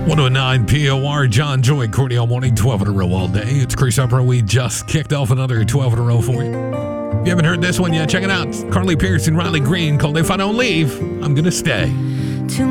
109 POR, John Joy, Courtney all morning, 12 in a row all day. It's Chris Upper. We just kicked off another 12 in a row for you. If you haven't heard this one yet, check it out. Carly Pearce and Riley Green called If I Don't Leave, I'm Gonna Stay.